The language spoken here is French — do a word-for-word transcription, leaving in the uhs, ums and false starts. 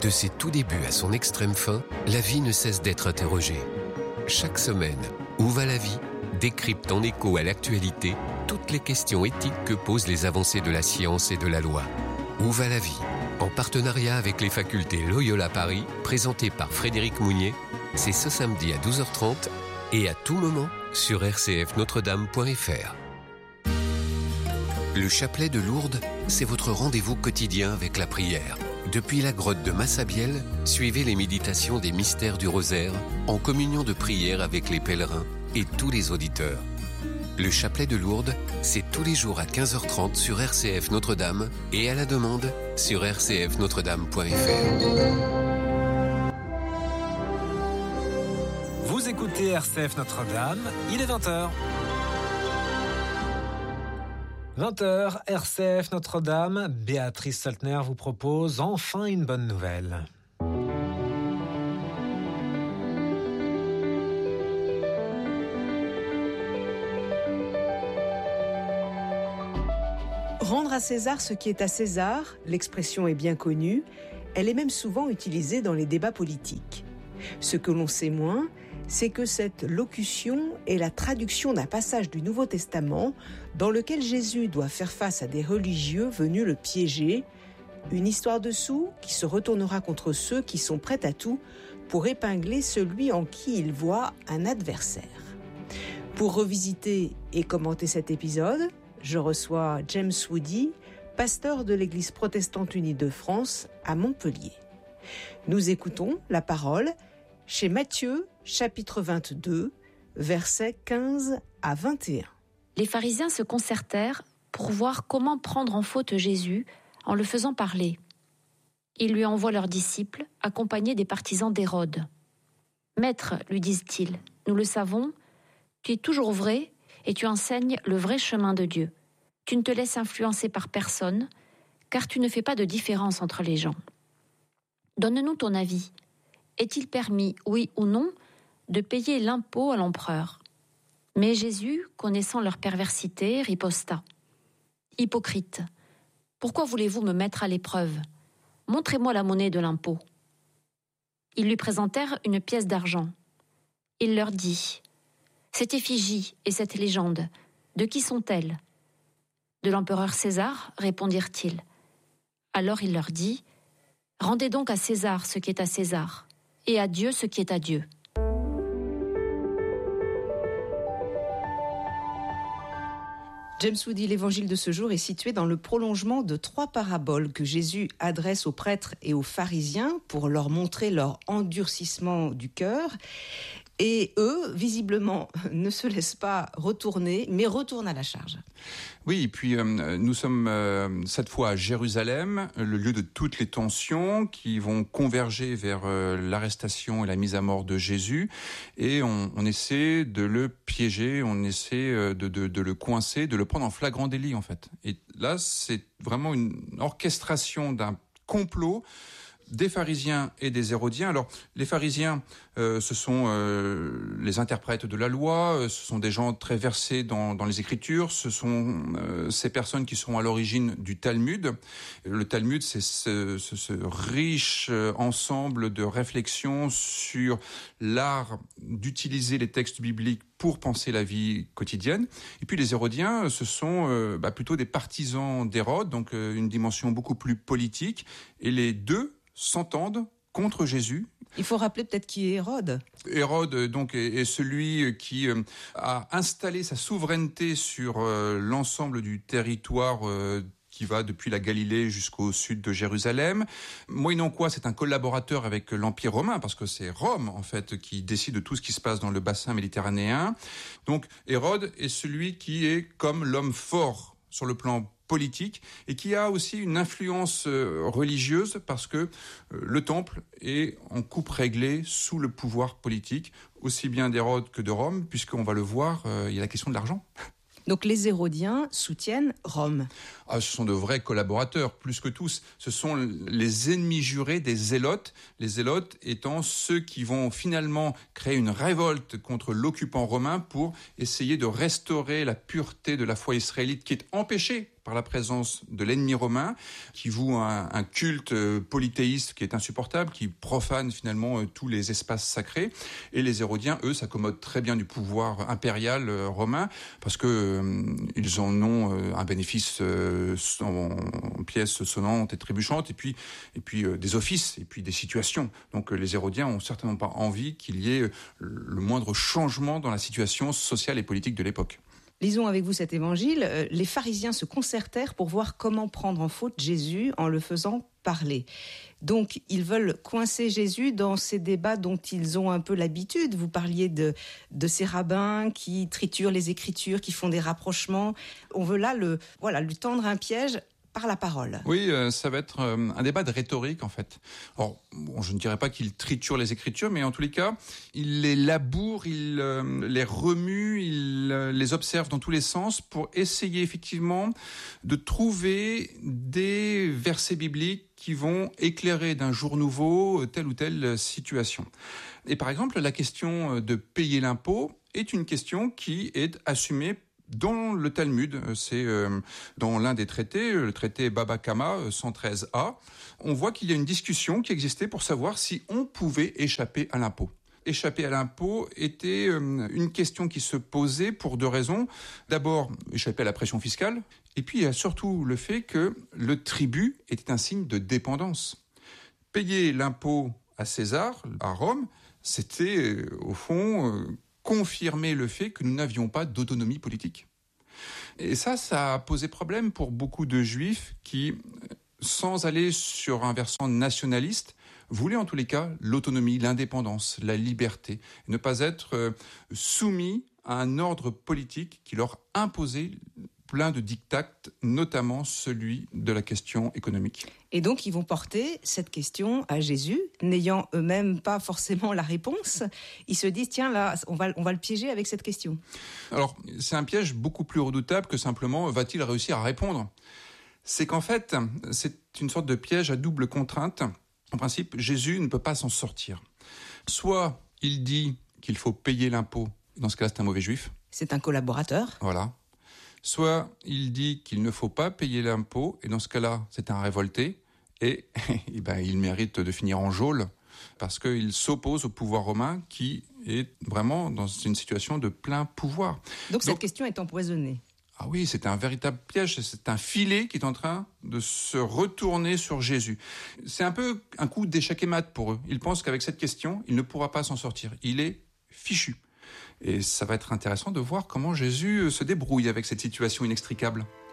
De ses tout débuts à son extrême fin, la vie ne cesse d'être interrogée. Chaque semaine, Où va la vie décrypte en écho à l'actualité toutes les questions éthiques que posent les avancées de la science et de la loi. Où va la vie ? En partenariat avec les facultés Loyola Paris, présenté par Frédéric Mounier, c'est ce samedi à douze heures trente et à tout moment sur r c f notre dame point f r. Le chapelet de Lourdes, c'est votre rendez-vous quotidien avec la prière. Depuis la grotte de Massabielle, suivez les méditations des mystères du rosaire en communion de prière avec les pèlerins et tous les auditeurs. Le chapelet de Lourdes, c'est tous les jours à quinze heures trente sur R C F Notre-Dame et à la demande sur r c f notre dame point f r. Vous écoutez R C F Notre-Dame, il est vingt heures. vingt heures, R C F Notre-Dame, Béatrice Saltner vous propose enfin une bonne nouvelle. Rendre à César ce qui est à César, l'expression est bien connue, elle est même souvent utilisée dans les débats politiques. Ce que l'on sait moins, c'est que cette locution est la traduction d'un passage du Nouveau Testament dans lequel Jésus doit faire face à des religieux venus le piéger, une histoire de sous qui se retournera contre ceux qui sont prêts à tout pour épingler celui en qui ils voient un adversaire. Pour revisiter et commenter cet épisode, je reçois James Woody, pasteur de l'Église protestante unie de France à Montpellier. Nous écoutons la parole chez Matthieu, chapitre vingt-deux, versets quinze à vingt et un. Les pharisiens se concertèrent pour voir comment prendre en faute Jésus en le faisant parler. Ils lui envoient leurs disciples, accompagnés des partisans d'Hérode. « Maître, lui disent-ils, nous le savons, tu es toujours vrai et tu enseignes le vrai chemin de Dieu. Tu ne te laisses influencer par personne, car tu ne fais pas de différence entre les gens. Donne-nous ton avis. Est-il permis, oui ou non, de payer l'impôt à l'empereur ?» Mais Jésus, connaissant leur perversité, riposta. « Hypocrite, pourquoi voulez-vous me mettre à l'épreuve ? Montrez-moi la monnaie de l'impôt. » Ils lui présentèrent une pièce d'argent. Il leur dit « Cette effigie et cette légende, de qui sont-elles ? » « De l'empereur César, répondirent-ils. Alors il leur dit « Rendez donc à César ce qui est à César, et à Dieu ce qui est à Dieu. » James Woody, l'évangile de ce jour est situé dans le prolongement de trois paraboles que Jésus adresse aux prêtres et aux pharisiens pour leur montrer leur endurcissement du cœur. Et eux, visiblement, ne se laissent pas retourner, mais retournent à la charge. Oui, et puis euh, nous sommes euh, cette fois à Jérusalem, le lieu de toutes les tensions qui vont converger vers euh, l'arrestation et la mise à mort de Jésus. Et on, on essaie de le piéger, on essaie euh, de, de, de le coincer, de le prendre en flagrant délit, en fait. Et là, c'est vraiment une orchestration d'un complot des pharisiens et des hérodiens. Alors, les pharisiens, euh, ce sont euh, les interprètes de la loi, euh, ce sont des gens très versés dans, dans les Écritures, ce sont euh, ces personnes qui sont à l'origine du Talmud. Le Talmud, c'est ce, ce, ce riche ensemble de réflexions sur l'art d'utiliser les textes bibliques pour penser la vie quotidienne. Et puis les Hérodiens, ce sont euh, bah, plutôt des partisans d'Hérode, donc euh, une dimension beaucoup plus politique. Et les deux s'entendent contre Jésus. Il faut rappeler peut-être qui est Hérode. Hérode, donc, est, est celui qui euh, a installé sa souveraineté sur euh, l'ensemble du territoire euh, qui va depuis la Galilée jusqu'au sud de Jérusalem. Moyennant quoi, c'est un collaborateur avec l'Empire romain, parce que c'est Rome, en fait, qui décide de tout ce qui se passe dans le bassin méditerranéen. Donc, Hérode est celui qui est comme l'homme fort sur le plan politique et qui a aussi une influence euh, religieuse parce que euh, le temple est en coupe réglée sous le pouvoir politique, aussi bien d'Hérode que de Rome, puisqu'on va le voir, euh, il y a la question de l'argent. Donc les Hérodiens soutiennent Rome. Ah, ce sont de vrais collaborateurs, plus que tous. Ce sont les ennemis jurés des zélotes, les zélotes étant ceux qui vont finalement créer une révolte contre l'occupant romain pour essayer de restaurer la pureté de la foi israélite qui est empêchée par la présence de l'ennemi romain qui voue un, un culte polythéiste qui est insupportable, qui profane finalement tous les espaces sacrés. Et les Hérodiens, eux, s'accommodent très bien du pouvoir impérial romain parce que euh, ils en ont euh, un bénéfice euh, en, en pièces sonnantes et trébuchantes, et puis et puis euh, des offices, et puis des situations. Donc euh, les Hérodiens ont certainement pas envie qu'il y ait euh, le moindre changement dans la situation sociale et politique de l'époque. Lisons avec vous cet évangile. Les pharisiens se concertèrent pour voir comment prendre en faute Jésus en le faisant parler. Donc, ils veulent coincer Jésus dans ces débats dont ils ont un peu l'habitude. Vous parliez de, de ces rabbins qui triturent les Écritures, qui font des rapprochements. On veut là le, voilà, lui tendre un piège par la parole. Oui, euh, ça va être euh, un débat de rhétorique, en fait. Alors, bon, je ne dirais pas qu'il triture les Écritures, mais en tous les cas, il les laboure, il euh, les remue, il euh, les observe dans tous les sens pour essayer effectivement de trouver des versets bibliques qui vont éclairer d'un jour nouveau telle ou telle situation. Et par exemple, la question de payer l'impôt est une question qui est assumée dans le Talmud. C'est euh, dans l'un des traités, le traité Baba Kama cent treize A, on voit qu'il y a une discussion qui existait pour savoir si on pouvait échapper à l'impôt. Échapper à l'impôt était euh, une question qui se posait pour deux raisons. D'abord, échapper à la pression fiscale, et puis il y a surtout le fait que le tribut était un signe de dépendance. Payer l'impôt à César, à Rome, c'était euh, au fond euh, confirmer le fait que nous n'avions pas d'autonomie politique. Et ça, ça a posé problème pour beaucoup de juifs qui, sans aller sur un versant nationaliste, voulaient en tous les cas l'autonomie, l'indépendance, la liberté, ne pas être soumis à un ordre politique qui leur imposait plein de diktats, notamment celui de la question économique. Et donc, ils vont porter cette question à Jésus, n'ayant eux-mêmes pas forcément la réponse. Ils se disent, tiens, là, on va, on va le piéger avec cette question. Alors, c'est un piège beaucoup plus redoutable que simplement, va-t-il réussir à répondre ? C'est qu'en fait, c'est une sorte de piège à double contrainte. En principe, Jésus ne peut pas s'en sortir. Soit il dit qu'il faut payer l'impôt, dans ce cas-là, c'est un mauvais juif. C'est un collaborateur. Voilà. Soit il dit qu'il ne faut pas payer l'impôt, et dans ce cas-là, c'est un révolté, et, et ben, il mérite de finir en geôle, parce qu'il s'oppose au pouvoir romain qui est vraiment dans une situation de plein pouvoir. Donc cette Donc, question est empoisonnée. Ah oui, c'est un véritable piège, c'est un filet qui est en train de se retourner sur Jésus. C'est un peu un coup d'échec et mat pour eux. Ils pensent qu'avec cette question, il ne pourra pas s'en sortir. Il est fichu. Et ça va être intéressant de voir comment Jésus se débrouille avec cette situation inextricable.